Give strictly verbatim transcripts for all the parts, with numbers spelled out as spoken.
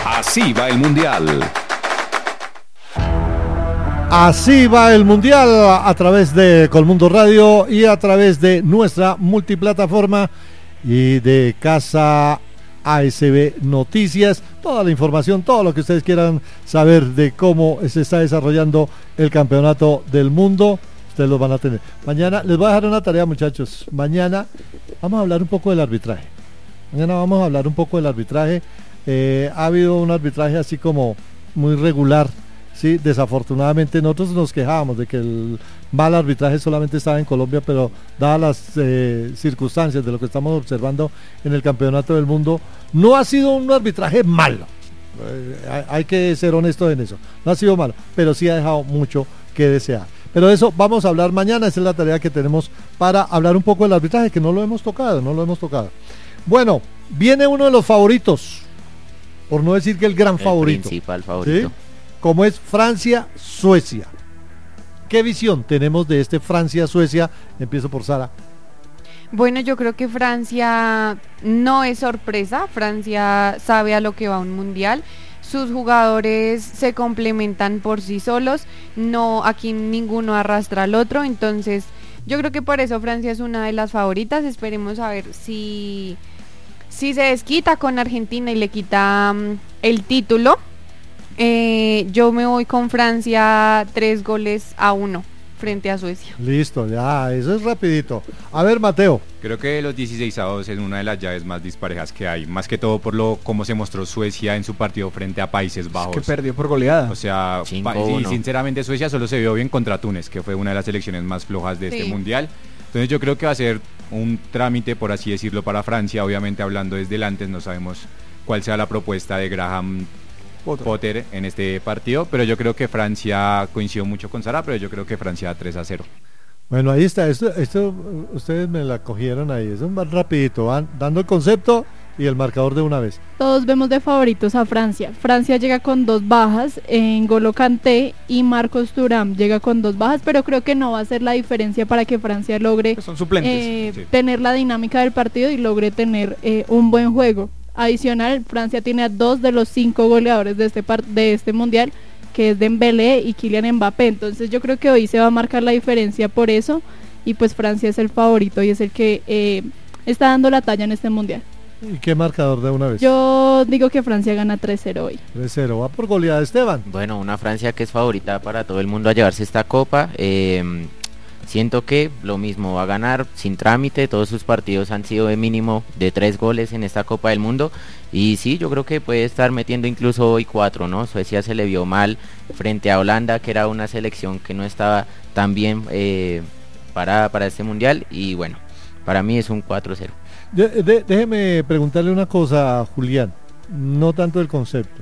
Así va el Mundial. Así va el Mundial a través de Colmundo Radio y a través de nuestra multiplataforma y de Casa A S B Noticias. Toda la información, todo lo que ustedes quieran saber de cómo se está desarrollando el campeonato del mundo, ustedes lo van a tener. Mañana les voy a dejar una tarea, muchachos. Mañana vamos a hablar un poco del arbitraje. Mañana vamos a hablar un poco del arbitraje. Eh, ha habido un arbitraje así como muy regular. Sí, desafortunadamente nosotros nos quejábamos de que el mal arbitraje solamente estaba en Colombia, pero dadas las eh, circunstancias de lo que estamos observando en el campeonato del mundo, no ha sido un arbitraje malo. Eh, hay que ser honestos en eso. No ha sido malo, pero sí ha dejado mucho que desear. Pero de eso vamos a hablar mañana. Esa es la tarea que tenemos para hablar un poco del arbitraje, que no lo hemos tocado, no lo hemos tocado. Bueno, viene uno de los favoritos, por no decir que el gran el favorito. Principal favorito. ¿Sí? Como es Francia-Suecia. ¿Qué visión tenemos de este Francia-Suecia? Empiezo por Sara. Bueno, yo creo que Francia no es sorpresa. Francia sabe a lo que va un mundial. Sus jugadores se complementan por sí solos. No, aquí ninguno arrastra al otro. Entonces, yo creo que por eso Francia es una de las favoritas. Esperemos a ver si, si se desquita con Argentina y le quita um, el título. Eh, yo me voy con Francia tres goles a uno frente a Suecia. Listo, ya, eso es rapidito. A ver, Mateo. Creo que los dieciseisavos es una de las llaves más disparejas que hay, más que todo por lo cómo se mostró Suecia en su partido frente a Países Bajos. Es que perdió por goleada. O sea, pa- y sinceramente Suecia solo se vio bien contra Túnez, que fue una de las selecciones más flojas de sí. este mundial. Entonces yo creo que va a ser un trámite, por así decirlo, para Francia. Obviamente hablando desde el antes, no sabemos cuál sea la propuesta de Graham Potter. Potter en este partido, pero yo creo que Francia, coincidió mucho con Sara, pero yo creo que Francia tres a cero. Bueno, ahí está, esto, esto ustedes me la cogieron ahí, es un más rapidito, van dando el concepto y el marcador de una vez. Todos vemos de favoritos a Francia. Francia llega con dos bajas, en N'Golo Kanté y Marcos Thuram llega con dos bajas, pero creo que no va a ser la diferencia para que Francia logre son suplentes, eh, sí. tener la dinámica del partido y logre tener eh, un buen juego. Adicional, Francia tiene a dos de los cinco goleadores de este par- de este mundial, que es Dembélé y Kylian Mbappé. Entonces yo creo que hoy se va a marcar la diferencia por eso, y pues Francia es el favorito y es el que eh, está dando la talla en este mundial. ¿Y qué marcador de una vez? Yo digo que Francia gana tres cero hoy. tres cero, va por goleada, Esteban. Bueno, una Francia que es favorita para todo el mundo a llevarse esta copa. Eh, siento que lo mismo va a ganar sin trámite. Todos sus partidos han sido de mínimo de tres goles en esta Copa del Mundo. Y sí, yo creo que puede estar metiendo incluso hoy cuatro, ¿no? Suecia se le vio mal frente a Holanda, que era una selección que no estaba tan bien eh, parada para este mundial. Y bueno, para mí es un cuatro cero. De, de, déjeme preguntarle una cosa a Julián, no tanto el concepto.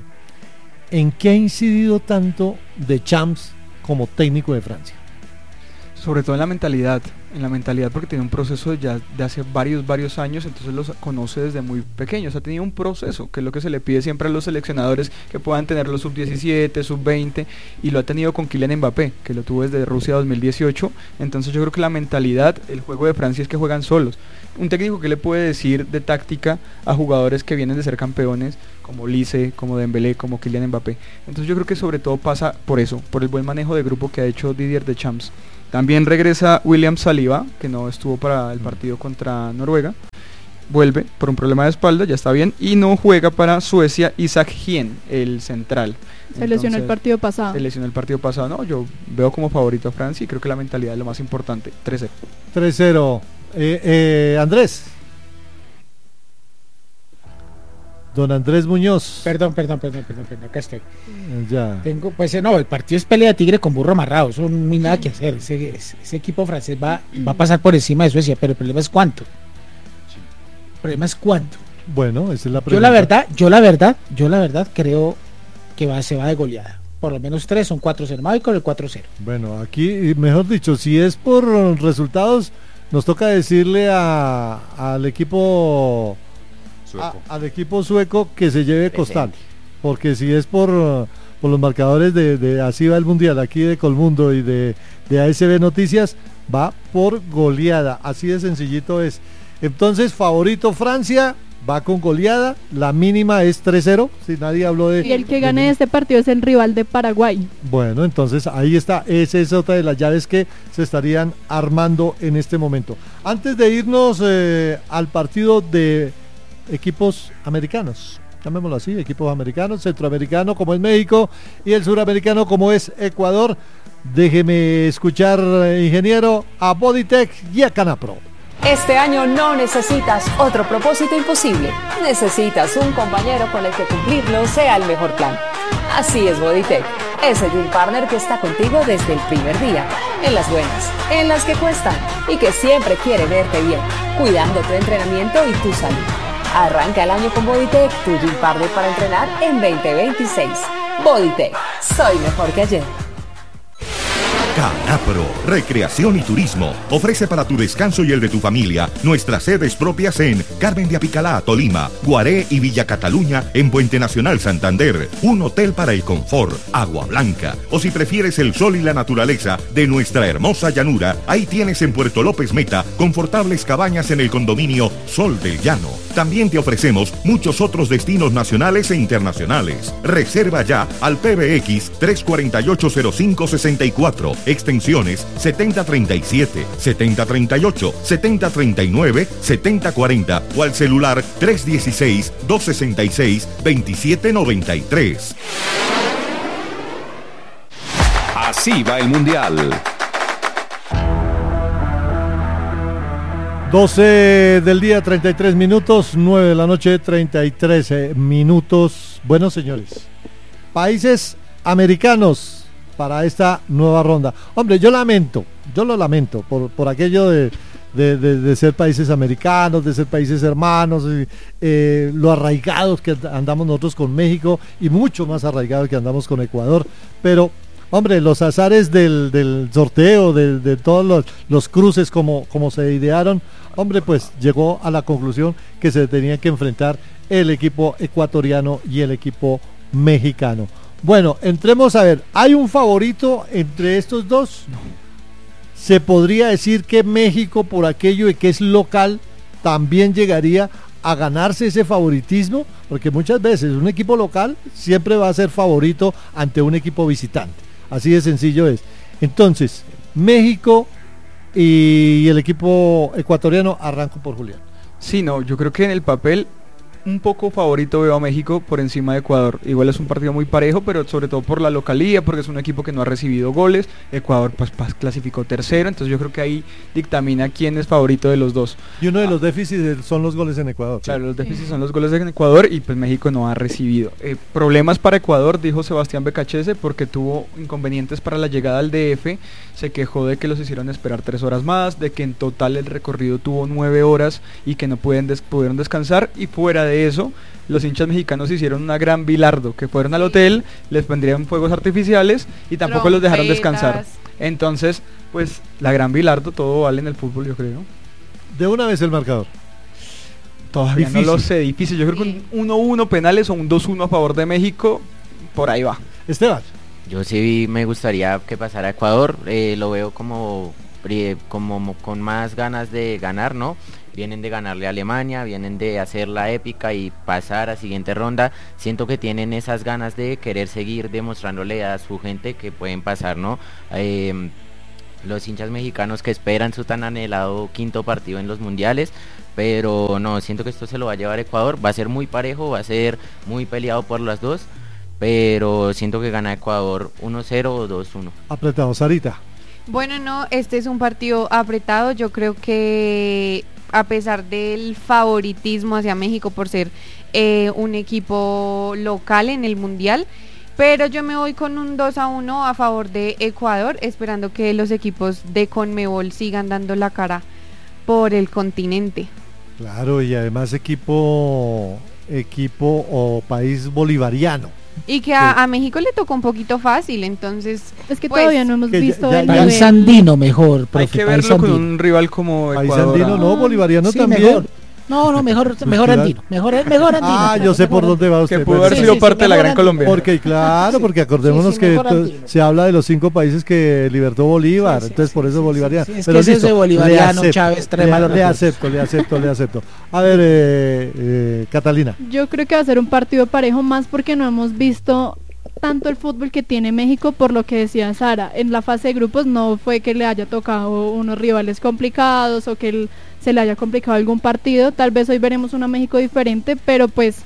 ¿En qué ha incidido tanto Deschamps como técnico de Francia? Sobre todo en la mentalidad, en la mentalidad porque tiene un proceso ya de hace varios, varios años, entonces los conoce desde muy pequeños, ha tenido un proceso, que es lo que se le pide siempre a los seleccionadores, que puedan tener los sub diecisiete, sub veinte, y lo ha tenido con Kylian Mbappé, que lo tuvo desde Rusia dos mil dieciocho, entonces yo creo que la mentalidad, el juego de Francia es que juegan solos. Un técnico que le puede decir de táctica a jugadores que vienen de ser campeones, como Lice, como Dembélé, como Kylian Mbappé. Entonces yo creo que sobre todo pasa por eso, por el buen manejo de grupo que ha hecho Didier Deschamps. También regresa William Saliba, que no estuvo para el partido contra Noruega. Vuelve por un problema de espalda, ya está bien. Y no juega para Suecia Isak Hien, el central. Se lesionó el partido pasado. Se lesionó el partido pasado. No, yo veo como favorito a Francia y creo que la mentalidad es lo más importante. tres cero. tres cero. Eh, eh, Andrés. Don Andrés Muñoz. Perdón, perdón, perdón, perdón, perdón, acá estoy. Ya. Tengo, pues no, el partido es pelea de tigre con burro amarrado, eso no hay nada que hacer. Ese, ese, ese equipo francés va, va a pasar por encima de Suecia, pero el problema es cuánto. El problema es cuánto. Bueno, esa es la pregunta. Yo la verdad, yo la verdad, yo la verdad creo que va, se va de goleada. Por lo menos tres, son cuatro cero. Me voy con el cuatro cero. Bueno, aquí, mejor dicho, si es por resultados, nos toca decirle a, al equipo a, al equipo sueco que se lleve Costal, porque si es por, por los marcadores de, de Así va el Mundial, aquí de Colmundo y de, de A S B Noticias, va por goleada, así de sencillito es. Entonces, favorito Francia, va con goleada, la mínima es tres cero, si nadie habló de... Y el que gane este partido es el rival de Paraguay. Bueno, entonces ahí está, esa es otra de las llaves que se estarían armando en este momento. Antes de irnos eh, al partido de equipos americanos, llamémoslo así, equipos americanos, centroamericano como es México y el suramericano como es Ecuador, déjeme escuchar, ingeniero, a Bodytech y a Canapro. Este año no necesitas otro propósito imposible. Necesitas un compañero con el que cumplirlo sea el mejor plan. Así es Bodytech, ese gym partner que está contigo desde el primer día, en las buenas, en las que cuestan y que siempre quiere verte bien, cuidando tu entrenamiento y tu salud. Arranca el año con Bodytech, tu gym partner para entrenar en veinte veintiséis. Bodytech, soy mejor que ayer. Canapro, Recreación y Turismo, ofrece para tu descanso y el de tu familia nuestras sedes propias en Carmen de Apicalá, Tolima, Guaré y Villa Cataluña en Puente Nacional, Santander, un hotel para el confort, agua blanca, o si prefieres el sol y la naturaleza de nuestra hermosa llanura, ahí tienes en Puerto López Meta confortables cabañas en el condominio Sol del Llano. También te ofrecemos muchos otros destinos nacionales e internacionales. Reserva ya al P B X tres cuatro ocho cero cinco seis cuatro, extensiones setenta treinta y siete, setenta treinta y ocho, setenta treinta y nueve, setenta cuarenta o al celular tres dieciséis, dos sesenta y seis, veintisiete noventa y tres. Así va el Mundial. doce del día, treinta y tres minutos, nueve de la noche, treinta y tres minutos. Bueno, señores, países americanos para esta nueva ronda. Hombre, yo lamento, yo lo lamento por, por aquello de, de, de, de ser países americanos, de ser países hermanos, eh, lo arraigados que andamos nosotros con México y mucho más arraigados que andamos con Ecuador, pero hombre, los azares del, del sorteo, de, de todos los, los cruces como, como se idearon, hombre, pues llegó a la conclusión que se tenía que enfrentar el equipo ecuatoriano y el equipo mexicano. Bueno, entremos a ver, ¿hay un favorito entre estos dos? Se podría decir que México, por aquello de que es local, también llegaría a ganarse ese favoritismo, porque muchas veces un equipo local siempre va a ser favorito ante un equipo visitante. Así de sencillo es. Entonces, México y el equipo ecuatoriano, arranco por Julián. Sí, no, yo creo que en el papel un poco favorito veo a México por encima de Ecuador. Igual es un partido muy parejo, pero sobre todo por la localía, porque es un equipo que no ha recibido goles. Ecuador pues, pues clasificó tercero, entonces yo creo que ahí dictamina quién es favorito de los dos. Y uno de los déficits son los goles en Ecuador. Claro, ¿sí? Los déficits son los goles en Ecuador y pues México no ha recibido. Eh, problemas para Ecuador, dijo Sebastián Becachese, porque tuvo inconvenientes para la llegada al D F. Se quejó de que los hicieron esperar tres horas más, de que en total el recorrido tuvo nueve horas y que no pueden des- pudieron descansar, y fuera de eso, los hinchas mexicanos hicieron una gran bilardo, que fueron al hotel, les pondrían fuegos artificiales y tampoco Trompetas. Los dejaron descansar. Entonces, pues la gran bilardo, todo vale en el fútbol, yo creo. De una vez el marcador. Todavía difícil. No lo sé, difícil. Yo creo que un uno uno penales o un dos uno a favor de México, por ahí va. Esteban. Yo sí me gustaría que pasara Ecuador, eh, lo veo como, como con más ganas de ganar, ¿no? Vienen de ganarle a Alemania, vienen de hacer la épica y pasar a siguiente ronda. Siento que tienen esas ganas de querer seguir demostrándole a su gente que pueden pasar, ¿no? Eh, los hinchas mexicanos que esperan su tan anhelado quinto partido en los mundiales, pero no, siento que esto se lo va a llevar Ecuador. Va a ser muy parejo, va a ser muy peleado por las dos, pero siento que gana Ecuador uno cero o dos uno. Apretado, Sarita. Bueno, no, este es un partido apretado. Yo creo que a pesar del favoritismo hacia México por ser eh, un equipo local en el Mundial, pero yo me voy con un dos a uno a favor de Ecuador, esperando que los equipos de Conmebol sigan dando la cara por el continente. Claro, y además equipo, equipo o país bolivariano. Y que a, a México le tocó un poquito fácil, entonces es que pues, todavía no hemos visto ya, el país andino mejor, profe, hay que verlo con un rival como país Ecuador. País andino, no, bolivariano sí, también. Mejor. No, no, mejor, mejor andino, mejor, mejor andino. Ah, yo sé por dónde va usted. Que pudo haber sido sí, parte sí, de la Gran andino. Colombia. Porque claro, porque acordémonos sí, sí, que se habla de los cinco países que libertó Bolívar, sí, sí, entonces sí, por eso sí, bolivariano. Sí, sí, es Pero que listo, ese bolivariano, acepto, Chávez, trae malos le, le acepto, le acepto, le acepto. A ver, eh, eh, Catalina. Yo creo que va a ser un partido parejo más porque no hemos visto tanto el fútbol que tiene México, por lo que decía Sara, en la fase de grupos no fue que le haya tocado unos rivales complicados o que el, se le haya complicado algún partido, tal vez hoy veremos una México diferente, pero pues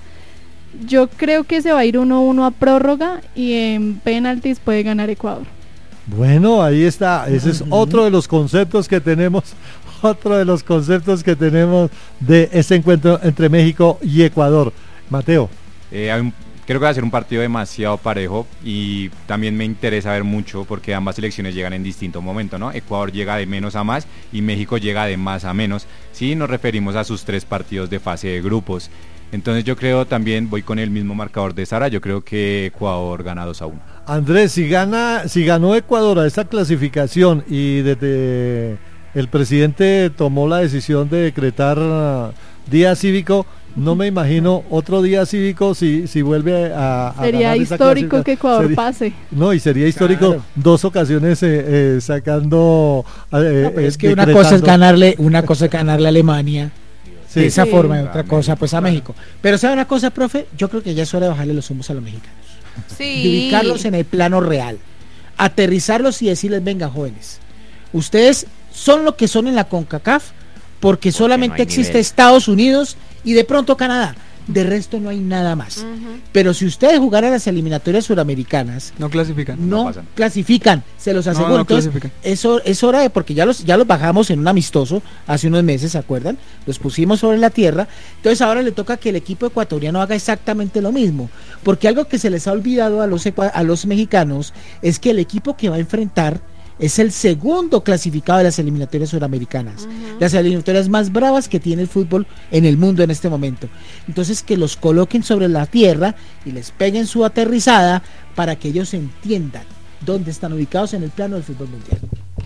yo creo que se va a ir uno uno a prórroga y en penaltis puede ganar Ecuador. Bueno, ahí está, ese es otro de los conceptos que tenemos, otro de los conceptos que tenemos de ese encuentro entre México y Ecuador. Mateo. Eh, hay un Creo que va a ser un partido demasiado parejo y también me interesa ver mucho porque ambas selecciones llegan en distinto momento, ¿no? Ecuador llega de menos a más y México llega de más a menos, si nos referimos a sus tres partidos de fase de grupos. Entonces yo creo también, voy con el mismo marcador de Sara, yo creo que Ecuador gana dos a uno. Andrés, si gana, si ganó Ecuador a esta clasificación y desde el presidente tomó la decisión de decretar uh, día cívico, no me imagino otro día cívico si si vuelve a, a sería histórico que Ecuador sería, pase. No, y sería histórico claro. dos ocasiones eh, eh, sacando eh, no, pero es que eh, una cosa es ganarle una cosa es ganarle a Alemania sí. de esa sí. forma y otra cosa pues a México. Pero ¿sabe una cosa, profe? Yo creo que ya es hora de bajarle los humos a los mexicanos. Sí. De ubicarlos en el plano real, aterrizarlos y decirles, venga jóvenes, ustedes son lo que son en la CONCACAF porque, porque solamente no existe nivel. Estados Unidos y de pronto Canadá, de resto no hay nada más. Uh-huh. Pero si ustedes jugaran las eliminatorias suramericanas, no clasifican, no, no clasifican, se los aseguro. No, no Entonces, eso es hora de, porque ya los ya los bajamos en un amistoso hace unos meses, ¿se acuerdan? Los pusimos sobre la tierra. Entonces ahora le toca que el equipo ecuatoriano haga exactamente lo mismo, porque algo que se les ha olvidado a los a los mexicanos es que el equipo que va a enfrentar es el segundo clasificado de las eliminatorias suramericanas, uh-huh. las eliminatorias más bravas que tiene el fútbol en el mundo en este momento. Entonces que los coloquen sobre la tierra y les peguen su aterrizada para que ellos entiendan dónde están ubicados en el plano del fútbol mundial.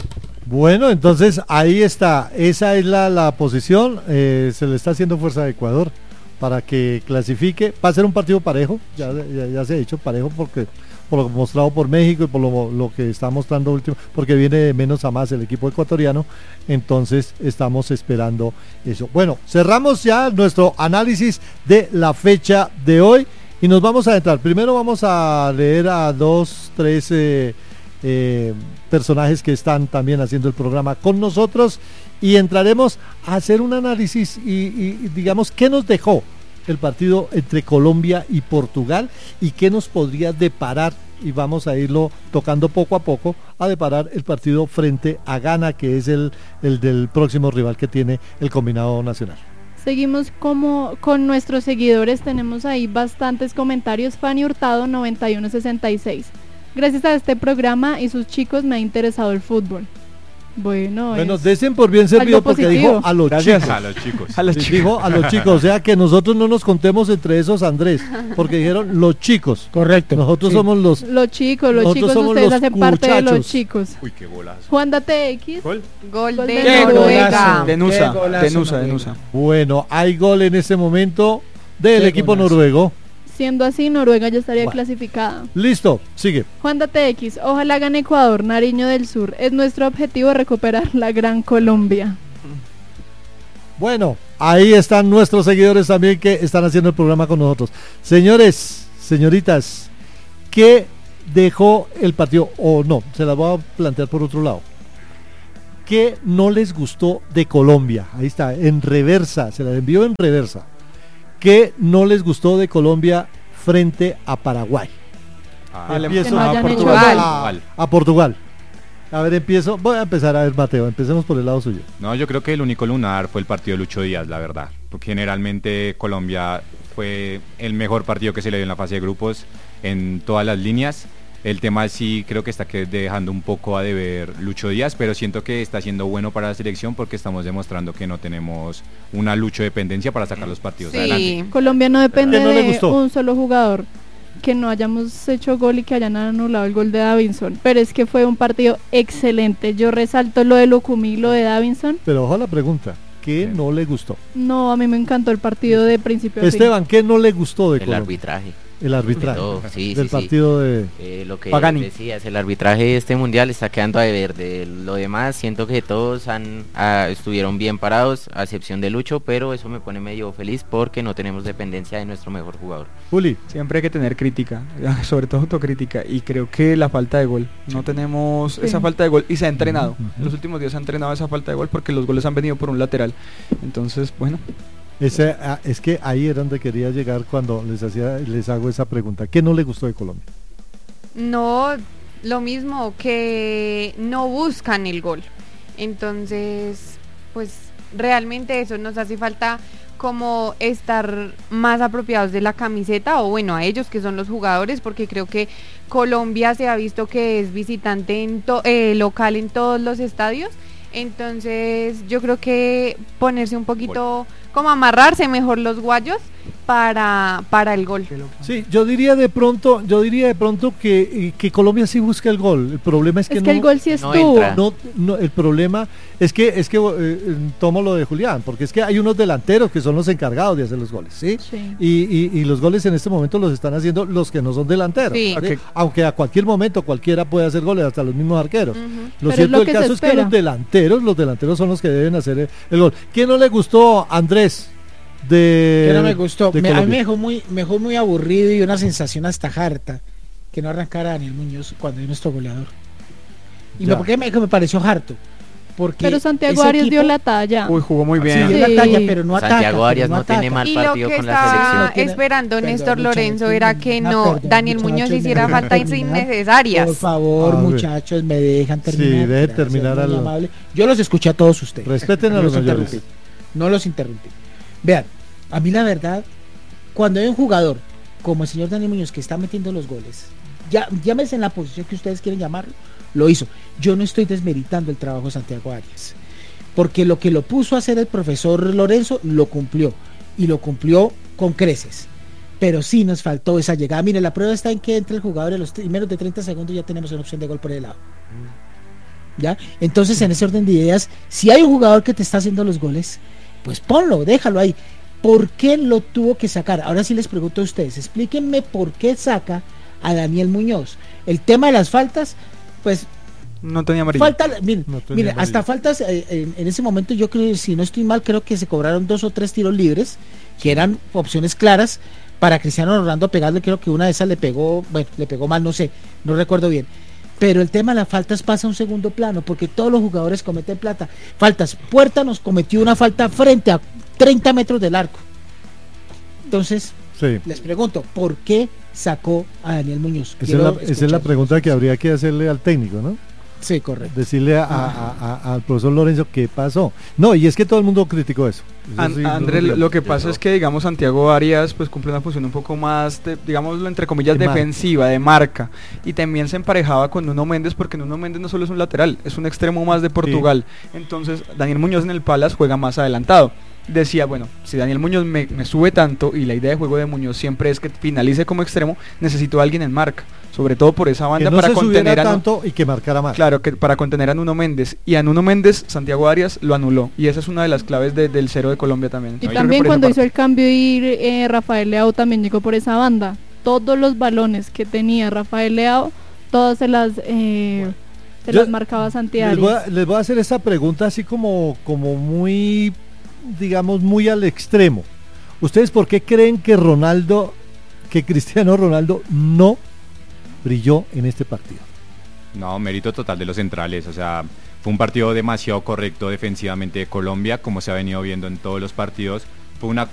Bueno, entonces ahí está, esa es la, la posición, eh, se le está haciendo fuerza a Ecuador para que clasifique, va a ser un partido parejo, ya, ya, ya se ha dicho parejo porque por lo mostrado por México y por lo, lo que está mostrando último, porque viene de menos a más el equipo ecuatoriano, entonces estamos esperando eso. Bueno, cerramos ya nuestro análisis de la fecha de hoy y nos vamos a entrar. Primero vamos a leer a dos, tres eh, eh, personajes que están también haciendo el programa con nosotros y entraremos a hacer un análisis y, y digamos qué nos dejó el partido entre Colombia y Portugal y qué nos podría deparar, y vamos a irlo tocando poco a poco, a deparar el partido frente a Ghana, que es el, el del próximo rival que tiene el combinado nacional. Seguimos como con nuestros seguidores, tenemos ahí bastantes comentarios. Fanny Hurtado noventa y uno sesenta y seis. Gracias a este programa y sus chicos me ha interesado el fútbol. Bueno, bueno desen por bien servido porque dijo a los chicos. A los chicos. A los chicos. Dijo a los chicos, o sea que nosotros no nos contemos entre esos, Andrés, porque dijeron los chicos. Correcto. Nosotros sí. somos los los chicos, los chicos, ustedes hacen cuchachos. parte de los chicos. Uy, qué golazo. Juan Date X. Gol, gol, gol de, de Noruega. De Nusa, de Nusa, de Nusa. Bueno, hay gol en este momento del equipo golazo. noruego. Siendo así, Noruega ya estaría bueno. clasificada. Listo, sigue. Juan Date X, ojalá gane Ecuador, Nariño del Sur. Es nuestro objetivo recuperar la gran Colombia. Bueno, ahí están nuestros seguidores también que están haciendo el programa con nosotros. Señores, señoritas, ¿qué dejó el partido? O oh, no, se las voy a plantear por otro lado. ¿Qué no les gustó de Colombia? Ahí está, en reversa, se las envió en reversa. ¿Qué no les gustó de Colombia frente a Paraguay? Ah, empiezo no a, Portugal, a, a Portugal. A ver, empiezo. Voy a empezar a ver, Mateo. Empecemos por el lado suyo. No, yo creo que el único lunar fue el partido de Lucho Díaz, la verdad. Porque generalmente Colombia fue el mejor partido que se le dio en la fase de grupos en todas las líneas. El tema sí creo que está que dejando un poco a deber Lucho Díaz, pero siento que está siendo bueno para la selección porque estamos demostrando que no tenemos una Lucho dependencia para sacar los partidos sí. adelante. Colombia no depende no de un solo jugador, que no hayamos hecho gol y que hayan anulado el gol de Davinson, pero es que fue un partido excelente. Yo resalto lo de Lucumí y lo de Davinson. Pero ojo la pregunta, ¿qué Sí. no le gustó? No, a mí me encantó el partido de principio a fin. Esteban, ¿qué no le gustó de El Colombia? arbitraje. El arbitraje Todo, sí, del sí, partido sí. de Eh, lo que Pagani. decías, el arbitraje de este mundial está quedando a deber. De lo demás, siento que todos han ah, estuvieron bien parados, a excepción de Lucho, pero eso me pone medio feliz porque no tenemos dependencia de nuestro mejor jugador. Juli. Siempre hay que tener crítica, sobre todo autocrítica, y creo que la falta de gol, no tenemos Sí. esa falta de gol y se ha entrenado, Ujú. en los últimos días se ha entrenado esa falta de gol porque los goles han venido por un lateral, entonces bueno, Ese, ah, es que ahí era donde quería llegar cuando les hacía, les hago esa pregunta. ¿Qué no le gustó de Colombia? No, lo mismo, que no buscan el gol. Entonces, pues realmente eso nos hace falta, como estar más apropiados de la camiseta, o bueno, a ellos que son los jugadores, porque creo que Colombia se ha visto que es visitante en to- eh, local en todos los estadios. Entonces yo creo que ponerse un poquito, como amarrarse mejor los guayos para, para el gol. Sí, yo diría de pronto, yo diría de pronto que, eh, que Colombia sí busca el gol. El problema es que Es no. que el gol sí no estuvo. entra. No, no, el problema es que es que eh, tomo lo de Julián, porque es que hay unos delanteros que son los encargados de hacer los goles, ¿sí? Sí. Y, y, y los goles en este momento los están haciendo los que no son delanteros. Sí. ¿sí? Aunque a cualquier momento cualquiera puede hacer goles, hasta los mismos arqueros. Ujú. Lo Pero es cierto lo del que se caso es que espera. los delanteros, los delanteros son los que deben hacer el, el gol. ¿Quién no le gustó, Andrés? De, Que no me gustó. de Me, a mí me Colombia? dejó muy, me dejó muy aburrido y una sensación hasta harta que no arrancara Daniel Muñoz cuando es nuestro goleador. ¿Y Ya. por qué me, que me pareció harto? Porque Pero Santiago ese Arias dio equipo- la talla. uy, jugó muy Sí, bien. dio Sí. la talla, pero no ataca. Santiago Arias pero no tiene ataca. mal Y lo partido que con la estaba selección. esperando Perdón, Néstor muchachos, Lorenzo era que ah, no perdón, Daniel muchachos, Muñoz me hiciera dejan faltas terminar. innecesarias. Por favor, A ver. muchachos, me dejan terminar. Sí, deje Gracias, terminar muy al- amable. Yo los escuché a todos ustedes. Respeten a No los los mayores. interrumpí. No los interrumpí. Vean, a mí la verdad, cuando hay un jugador como el señor Daniel Muñoz que está metiendo los goles, ya, llámese en la posición que ustedes quieren llamarlo, lo hizo. Yo no estoy desmeritando el trabajo de Santiago Arias, porque lo que lo puso a hacer el profesor Lorenzo lo cumplió, y lo cumplió con creces. Pero sí nos faltó esa llegada. Mire, la prueba está en que entre el jugador en los t- menos de treinta segundos ya tenemos una opción de gol por el lado. ¿Ya? Entonces, en ese orden de ideas, si hay un jugador que te está haciendo los goles, pues ponlo, déjalo ahí. ¿Por qué lo tuvo que sacar? Ahora sí les pregunto a ustedes, explíquenme por qué saca a Daniel Muñoz. El tema de las faltas, pues No tenía amarillo. falta, miren, No tenía miren, amarillo. hasta faltas, eh, en, en ese momento yo creo, si no estoy mal, creo que se cobraron dos o tres tiros libres, que eran opciones claras para Cristiano Ronaldo pegarle, creo que una de esas le pegó, bueno, le pegó mal, no sé, no recuerdo bien. Pero el tema de las faltas pasa a un segundo plano, porque todos los jugadores cometen plata. Faltas. Puerta nos cometió una falta frente a treinta metros del arco. Entonces, Sí. les pregunto, ¿por qué sacó a Daniel Muñoz? Esa es, Quiero la, esa es la escuchar. pregunta que habría que hacerle al técnico, ¿no? Sí, correcto. Decirle a- a- a- al profesor Lorenzo qué pasó. No, y es que todo el mundo criticó eso. Eso An- sí, no Andrés, lo lo, digo. lo que Yo pasa no. es que, digamos, Santiago Arias pues cumple una función un poco más, de, digámoslo entre comillas, De marca. defensiva, de marca. Y también se emparejaba con Nuno Méndez, porque Nuno Méndez no solo es un lateral, es un extremo más de Portugal. Entonces, Daniel Muñoz en el Palace juega más adelantado. Decía, bueno, si Daniel Muñoz me, me sube tanto y la idea de juego de Muñoz siempre es que finalice como extremo, necesito a alguien en marca, sobre todo por esa Que banda no para se subiera contener a Nu- tanto y que marcara más. Claro, que para contener a Nuno Méndez. Y a Nuno Méndez, Santiago Arias lo anuló. Y esa es una de las claves de- del cero de Colombia también. Y Yo creo que también por esa cuando hizo parte. el cambio y eh, Rafael Leao también llegó por esa banda. Todos los balones que tenía Rafael Leao, todas se las eh, se Yo- las marcaba Santiago. Les voy, a, les voy a hacer esta pregunta así como, como muy, digamos, muy al extremo. ¿Ustedes por qué creen que Ronaldo, que Cristiano Ronaldo no brilló en este partido? No, mérito total de los centrales, o sea, fue un partido demasiado correcto defensivamente de Colombia, como se ha venido viendo en todos los partidos. Fue una